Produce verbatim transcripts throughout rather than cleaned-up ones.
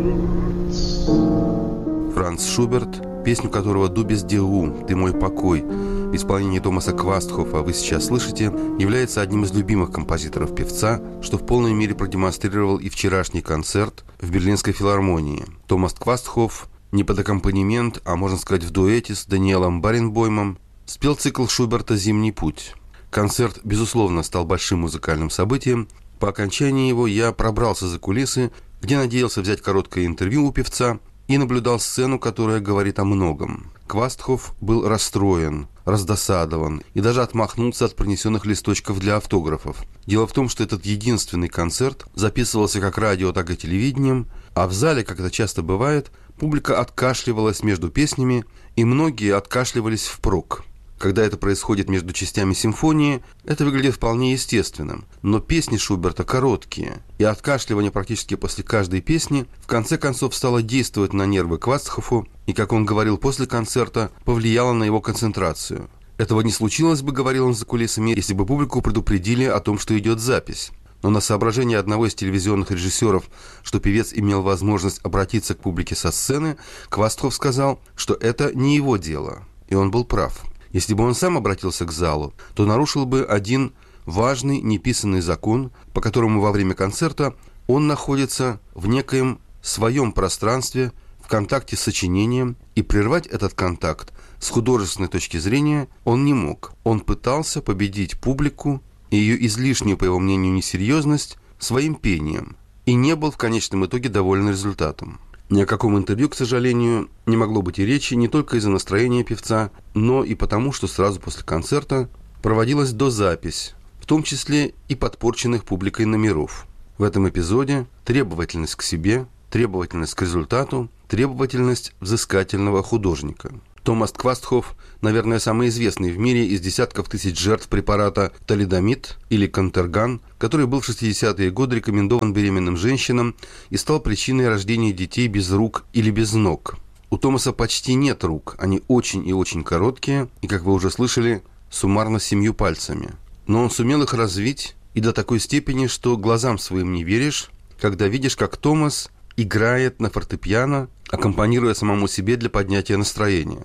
Франц Шуберт, песню которого «Ду без Диу, ты мой покой» в исполнении Томаса Квастхофа вы сейчас слышите, является одним из любимых композиторов певца, что в полной мере продемонстрировал и вчерашний концерт в Берлинской филармонии. Томас Квастхоф не под аккомпанемент, а можно сказать в дуэте с Даниэлом Баренбоймом спел цикл Шуберта «Зимний путь». Концерт, безусловно, стал большим музыкальным событием. По окончании его я пробрался за кулисы, где надеялся взять короткое интервью у певца и наблюдал сцену, которая говорит о многом. Квастхоф был расстроен, раздосадован и даже отмахнулся от принесенных листочков для автографов. Дело в том, что этот единственный концерт записывался как радио, так и телевидением, а в зале, как это часто бывает, публика откашливалась между песнями, и многие откашливались впрок. Когда это происходит между частями симфонии, это выглядит вполне естественным. Но песни Шуберта короткие, и откашливание практически после каждой песни в конце концов стало действовать на нервы Квастхофу, и, как он говорил после концерта, повлияло на его концентрацию. Этого не случилось бы, говорил он за кулисами, если бы публику предупредили о том, что идет запись. Но на соображение одного из телевизионных режиссеров, что певец имел возможность обратиться к публике со сцены, Квастхоф сказал, что это не его дело, и он был прав. Если бы он сам обратился к залу, то нарушил бы один важный неписанный закон, по которому во время концерта он находится в некоем своем пространстве, в контакте с сочинением, и прервать этот контакт с художественной точки зрения он не мог. Он пытался победить публику и ее излишнюю, по его мнению, несерьезность своим пением, и не был в конечном итоге доволен результатом. Ни о каком интервью, к сожалению, не могло быть и речи не только из-за настроения певца, но и потому, что сразу после концерта проводилась дозапись, в том числе и подпорченных публикой номеров. В этом эпизоде требовательность к себе, требовательность к результату, требовательность взыскательного художника. Томас Квастхоф, наверное, самый известный в мире из десятков тысяч жертв препарата талидомид или контерган, который был в шестидесятые годы рекомендован беременным женщинам и стал причиной рождения детей без рук или без ног. У Томаса почти нет рук, они очень и очень короткие, и, как вы уже слышали, суммарно с семью пальцами. Но он сумел их развить и до такой степени, что глазам своим не веришь, когда видишь, как Томас играет на фортепиано, аккомпанируя самому себе для поднятия настроения.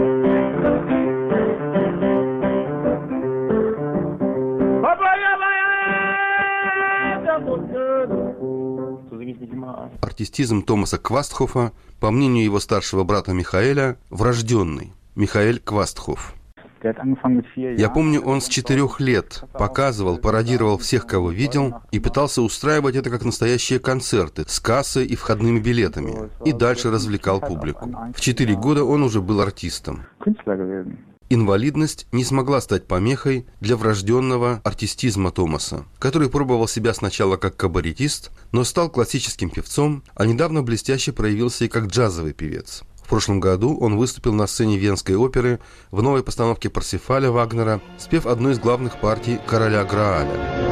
Артистизм Томаса Квастхофа, по мнению его старшего брата Михаэля, врожденный. Михаэль Квастхоф. Я помню, он с четырех лет показывал, пародировал всех, кого видел, и пытался устраивать это как настоящие концерты с кассой и входными билетами, и дальше развлекал публику. В четыре года он уже был артистом. Инвалидность не смогла стать помехой для врожденного артистизма Томаса, который пробовал себя сначала как кабаретист, но стал классическим певцом, а недавно блестяще проявился и как джазовый певец. В прошлом году он выступил на сцене Венской оперы в новой постановке «Парсифаля» Вагнера, спев одну из главных партий «Короля Грааля».